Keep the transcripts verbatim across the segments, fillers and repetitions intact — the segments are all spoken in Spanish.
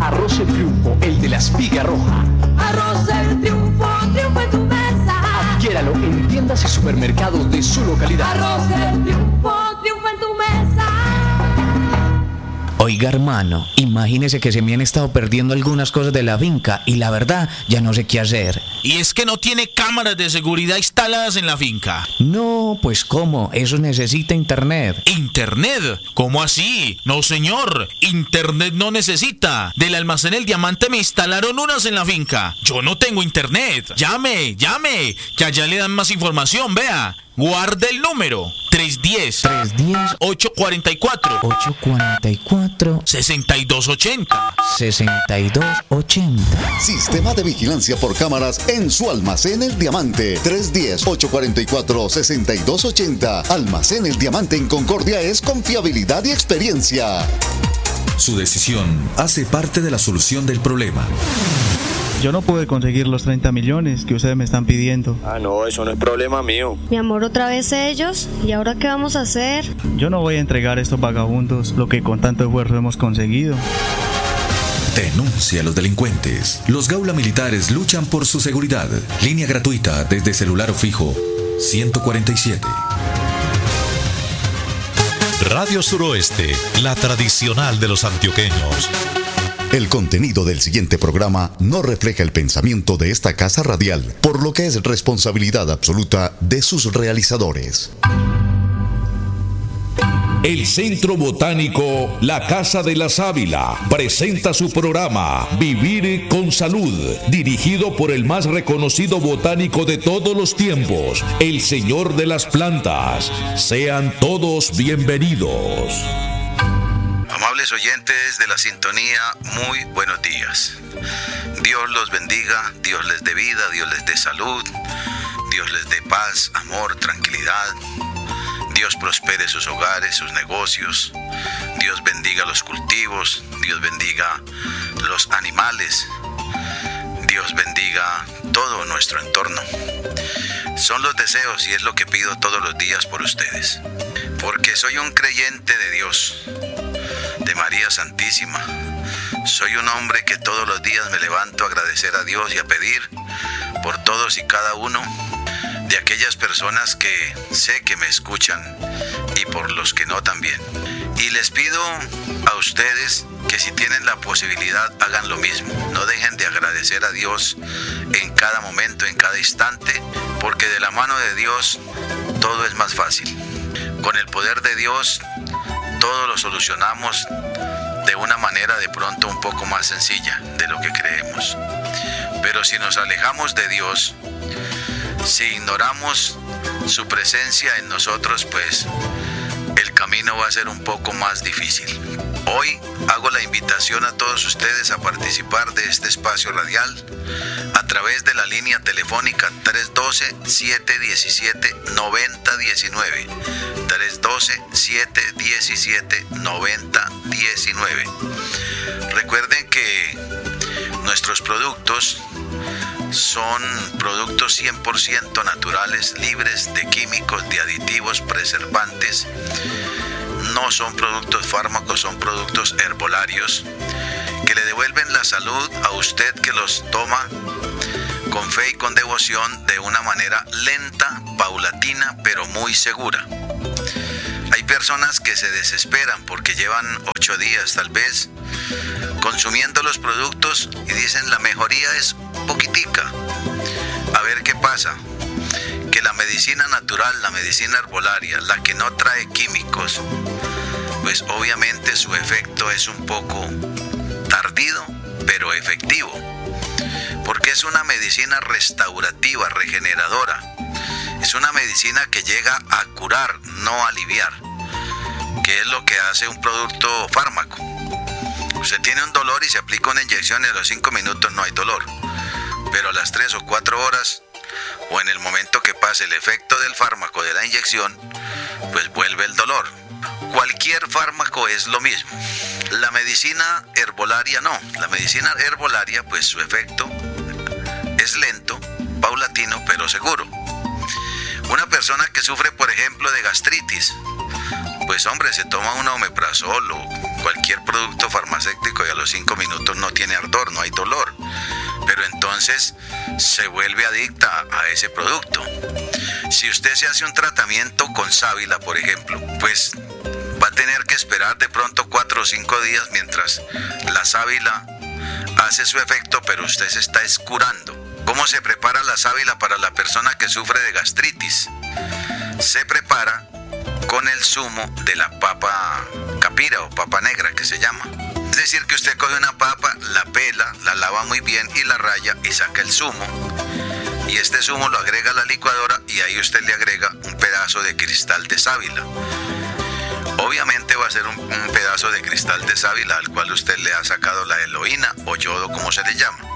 Arroz El Triunfo, el de la espiga roja. Arroz El Triunfo, triunfo en tu mesa. Adquiéralo en tiendas y supermercados de su localidad. Arroz El Triunfo, triunfo en tu mesa. Oiga, hermano, imagínese que se me han estado perdiendo algunas cosas de la finca y la verdad ya no sé qué hacer. Y es que no tiene cámaras de seguridad instaladas en la finca. No, pues ¿cómo? Eso necesita internet. ¿Internet? ¿Cómo así? No, señor, internet no necesita. Del almacén El Diamante me instalaron unas en la finca. Yo no tengo internet. Llame, llame, que allá le dan más información, vea. Guarde el número tres uno cero, tres uno cero, ocho cuatro cuatro, ocho cuatro cuatro, seis dos ocho cero. seis dos ocho cero. Sistema de vigilancia por cámaras en su almacén El Diamante. tres uno cero, ocho cuatro cuatro, seis dos ocho cero. Almacén El Diamante en Concordia es confiabilidad y experiencia. Su decisión hace parte de la solución del problema. Yo no pude conseguir los treinta millones que ustedes me están pidiendo. Ah, no, eso no es problema mío. Mi amor, otra vez ellos. ¿Y ahora qué vamos a hacer? Yo no voy a entregar a estos vagabundos lo que con tanto esfuerzo hemos conseguido. Denuncia a los delincuentes. Los Gaula Militares luchan por su seguridad. Línea gratuita desde celular o fijo ciento cuarenta y siete. Radio Suroeste, la tradicional de los antioqueños. El contenido del siguiente programa no refleja el pensamiento de esta casa radial, por lo que es responsabilidad absoluta de sus realizadores. El Centro Botánico La Casa de la Sábila presenta su programa Vivir con Salud, dirigido por el más reconocido botánico de todos los tiempos, el Señor de las Plantas. Sean todos bienvenidos. Amables oyentes de la sintonía, muy buenos días. Dios los bendiga, Dios les dé vida, Dios les dé salud, Dios les dé paz, amor, tranquilidad. Dios prospere sus hogares, sus negocios. Dios bendiga los cultivos, Dios bendiga los animales. Dios bendiga todo nuestro entorno. Son los deseos y es lo que pido todos los días por ustedes. Porque soy un creyente de Dios, de María Santísima. Soy un hombre que todos los días me levanto a agradecer a Dios y a pedir por todos y cada uno de aquellas personas que sé que me escuchan y por los que no también. Y les pido a ustedes que si tienen la posibilidad hagan lo mismo. No dejen de agradecer a Dios en cada momento, en cada instante, porque de la mano de Dios todo es más fácil. Con el poder de Dios todo lo solucionamos de una manera de pronto un poco más sencilla de lo que creemos. Pero si nos alejamos de Dios, si ignoramos su presencia en nosotros, pues el camino va a ser un poco más difícil. Hoy hago la invitación a todos ustedes a participar de este espacio radial a través de la línea telefónica tres uno dos, siete uno siete, nueve cero uno nueve. tres uno dos, siete uno siete, nueve cero uno nueve. Recuerden que nuestros productos son productos cien por ciento naturales, libres de químicos, de aditivos, preservantes. No son productos fármacos, son productos herbolarios que le devuelven la salud a usted que los toma con fe y con devoción de una manera lenta, paulatina, pero muy segura. Hay personas que se desesperan porque llevan ocho días tal vez consumiendo los productos y dicen la mejoría es poquitica. A ver qué pasa. Que la medicina natural, la medicina herbolaria, la que no trae químicos, pues obviamente su efecto es un poco tardío, pero efectivo. Porque es una medicina restaurativa, regeneradora. Es una medicina que llega a curar, no a aliviar, que es lo que hace un producto fármaco. Usted tiene un dolor y se aplica una inyección y a los cinco minutos no hay dolor. Pero a las tres o cuatro horas, o en el momento que pase el efecto del fármaco de la inyección, pues vuelve el dolor. Cualquier fármaco es lo mismo. La medicina herbolaria no. La medicina herbolaria, pues su efecto es lento, paulatino, pero seguro. Una persona que sufre, por ejemplo, de gastritis pues hombre, se toma un omeprazol o cualquier producto farmacéutico y a los cinco minutos no tiene ardor, no hay dolor. Pero entonces se vuelve adicta a ese producto. Si usted se hace un tratamiento con sábila, por ejemplo, pues va a tener que esperar de pronto cuatro o cinco días mientras la sábila hace su efecto, pero usted se está escurando. ¿Cómo se prepara la sábila para la persona que sufre de gastritis? Se prepara con el zumo de la papa capira o papa negra, que se llama. Es decir, que usted coge una papa, la pela, la lava muy bien y la raya y saca el zumo. Y este zumo lo agrega a la licuadora y ahí usted le agrega un pedazo de cristal de sábila. Obviamente va a ser un, un pedazo de cristal de sábila al cual usted le ha sacado la eloína o yodo, como se le llama.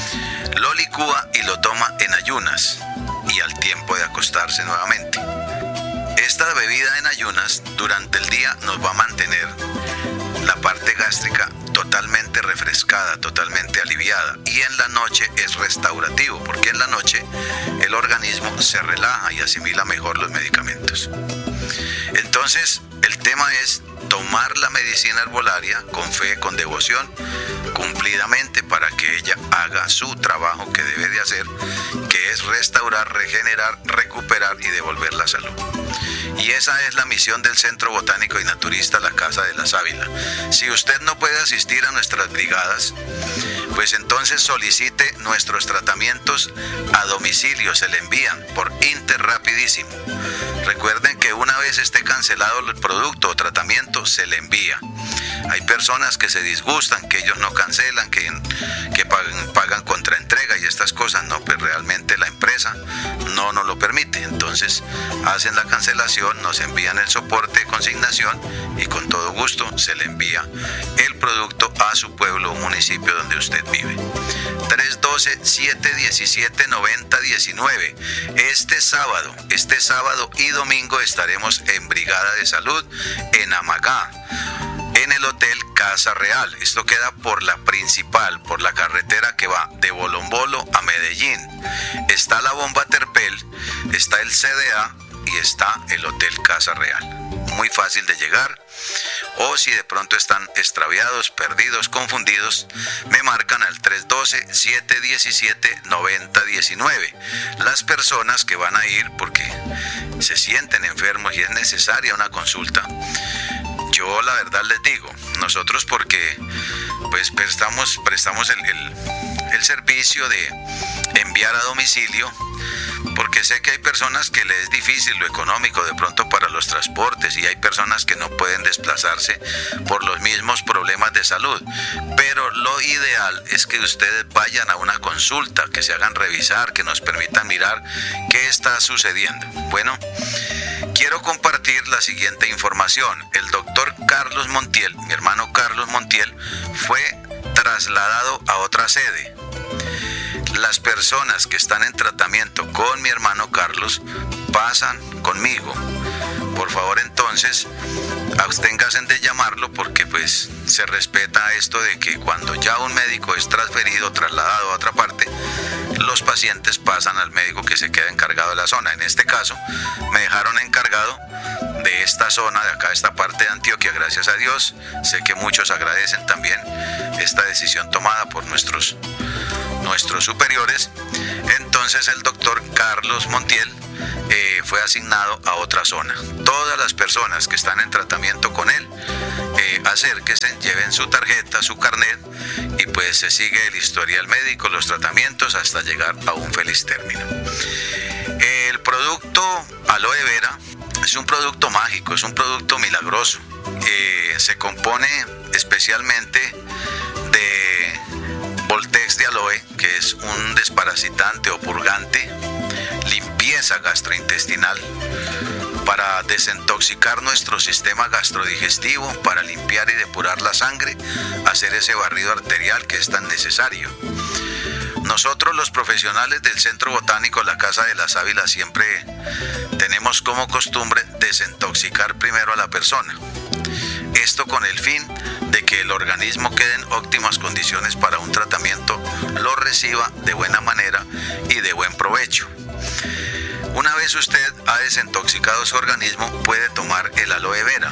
Lo licúa y lo toma en ayunas y al tiempo de acostarse nuevamente. Esta bebida en ayunas durante el día nos va a mantener la parte gástrica totalmente refrescada, totalmente aliviada, y en la noche es restaurativo, porque en la noche el organismo se relaja y asimila mejor los medicamentos. Entonces, el tema es tomar la medicina herbolaria con fe, con devoción, cumplidamente, para que ella haga su trabajo que debe de hacer, que es restaurar, regenerar, recuperar y devolver la salud. Y esa es la misión del Centro Botánico y Naturista La Casa de la Sábila. Si usted no puede asistir a nuestras brigadas, pues entonces solicite nuestros tratamientos a domicilio, se le envían por Inter rapidísimo. Recuerden que una vez esté cancelado el producto o tratamiento, se le envía. Hay personas que se disgustan, que ellos no cancelan, que, que pagan, pagan contraentrega y estas cosas. No, pues realmente la empresa no nos lo permite. Entonces hacen la cancelación, nos envían el soporte de consignación y con todo gusto se le envía el producto a su pueblo o municipio donde usted vive. tres uno dos, siete uno siete, nueve cero uno nueve. Este sábado, este sábado y domingo estaremos en Brigada de Salud en Amagá, en el Hotel Casa Real. Esto queda por la principal, por la carretera que va de Bolombolo a Medellín. Está la bomba Terpel, está el C D A y está el Hotel Casa Real. Muy fácil de llegar. O si de pronto están extraviados, perdidos, confundidos, me marcan al tres uno dos, siete uno siete, nueve cero uno nueve. Las personas que van a ir porque se sienten enfermos y es necesaria una consulta, yo la verdad les digo, nosotros porque pues prestamos, prestamos el, el, el servicio de enviar a domicilio, porque sé que hay personas que les es difícil lo económico de pronto para los transportes y hay personas que no pueden desplazarse por los mismos problemas de salud, pero lo ideal es que ustedes vayan a una consulta, que se hagan revisar, que nos permitan mirar qué está sucediendo. Bueno, quiero compartir la siguiente información. El doctor Carlos Montiel, mi hermano Carlos Montiel, fue trasladado a otra sede. Las personas que están en tratamiento con mi hermano Carlos pasan conmigo. Por favor, entonces, absténganse de llamarlo porque pues se respeta esto de que cuando ya un médico es transferido, trasladado a otra parte, los pacientes pasan al médico que se queda encargado de la zona. En este caso, me dejaron encargado de esta zona, de acá, esta parte de Antioquia, gracias a Dios. Sé que muchos agradecen también esta decisión tomada por nuestros, nuestros superiores. Entonces el doctor Carlos Montiel eh, fue asignado a otra zona. Todas las personas que están en tratamiento con él, eh, acérquense, lleven su tarjeta, su carnet y pues se sigue el historial médico, los tratamientos hasta llegar a un feliz término. El producto Aloe Vera es un producto mágico, es un producto milagroso. Eh, se compone especialmente de Voltex de aloe, que es un desparasitante o purgante, limpieza gastrointestinal, para desintoxicar nuestro sistema gastrodigestivo, para limpiar y depurar la sangre, hacer ese barrido arterial que es tan necesario. Nosotros los profesionales del Centro Botánico La Casa de la Sábila siempre tenemos como costumbre desintoxicar primero a la persona. Esto con el fin de que el organismo quede en óptimas condiciones para un tratamiento, lo reciba de buena manera y de buen provecho. Una vez usted ha desintoxicado su organismo, puede tomar el aloe vera,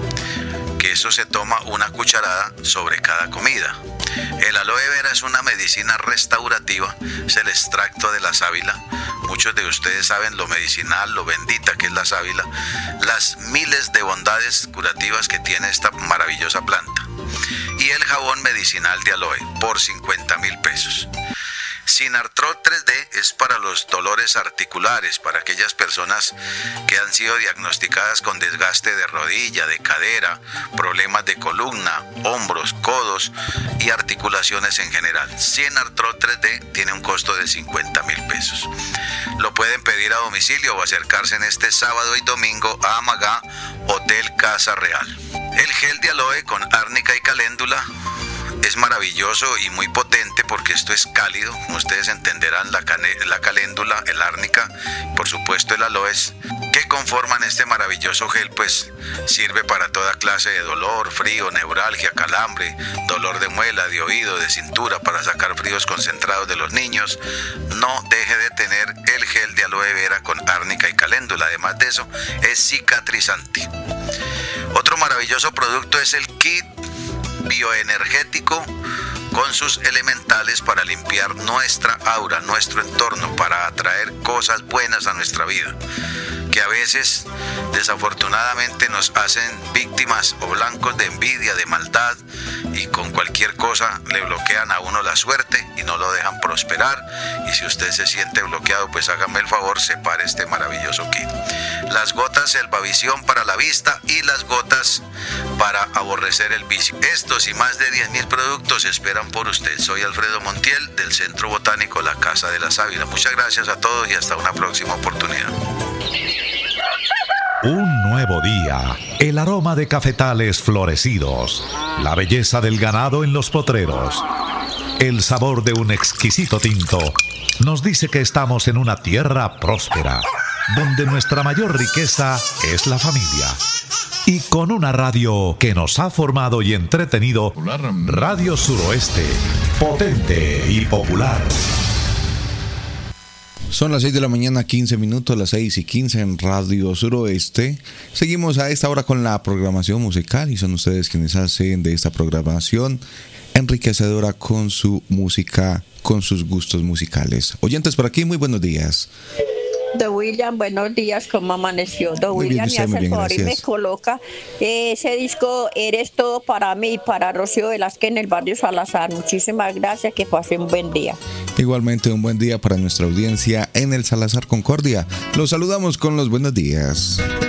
que eso se toma una cucharada sobre cada comida. El aloe vera es una medicina restaurativa, es el extracto de la sábila. Muchos de ustedes saben lo medicinal, lo bendita que es la sábila, las miles de bondades curativas que tiene esta maravillosa planta. Y el jabón medicinal de aloe por cincuenta mil pesos. Sinartrol tres D es para los dolores articulares, para aquellas personas que han sido diagnosticadas con desgaste de rodilla, de cadera, problemas de columna, hombros, codos y articulaciones en general. Sinartrol tres D tiene un costo de cincuenta mil pesos. Lo pueden pedir a domicilio o acercarse en este sábado y domingo a Amagá, Hotel Casa Real. El gel de aloe con árnica y caléndula es maravilloso y muy potente porque esto es cálido, como ustedes entenderán, la, cane- la caléndula, el árnica, por supuesto el aloes, que conforman este maravilloso gel, pues sirve para toda clase de dolor, frío, neuralgia, calambre, dolor de muela, de oído, de cintura, para sacar fríos concentrados de los niños. No deje de tener el gel de aloe vera con árnica y caléndula, además de eso es cicatrizante. Otro maravilloso producto es el kit bioenergético con sus elementales para limpiar nuestra aura, nuestro entorno, para atraer cosas buenas a nuestra vida, que a veces desafortunadamente nos hacen víctimas o blancos de envidia, de maldad, y con cualquier cosa le bloquean a uno la suerte y no lo dejan prosperar. Y si usted se siente bloqueado, pues hágame el favor, separe este maravilloso kit. Las gotas Selvavisión para la vista y las gotas para aborrecer el vicio. Estos y más de diez mil productos esperan por usted. Soy Alfredo Montiel del Centro Botánico La Casa de la Sábila. Muchas gracias a todos y hasta una próxima oportunidad. Un nuevo día, el aroma de cafetales florecidos, la belleza del ganado en los potreros, el sabor de un exquisito tinto nos dice que estamos en una tierra próspera, donde nuestra mayor riqueza es la familia. Y con una radio que nos ha formado y entretenido, Radio Suroeste, potente y popular. Son las seis de la mañana, quince minutos, las seis y quince en Radio Suroeste. Seguimos a esta hora con la programación musical y son ustedes quienes hacen de esta programación enriquecedora con su música, con sus gustos musicales. Oyentes por aquí, muy buenos días. Don William, buenos días, ¿cómo amaneció? Don muy William, bien, me hace el favor y me coloca ese disco Eres Todo para mí, para Rocío Velázquez en el barrio Salazar. Muchísimas gracias, que pase un buen día. Igualmente un buen día para nuestra audiencia en el Salazar Concordia. Los saludamos con los buenos días.